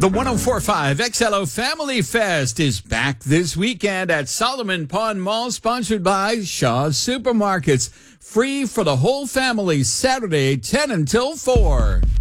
The 104.5 XLO Family Fest is back this weekend at Solomon Pond Mall, sponsored by Shaw's Supermarkets. Free for the whole family, Saturday, 10 until 4.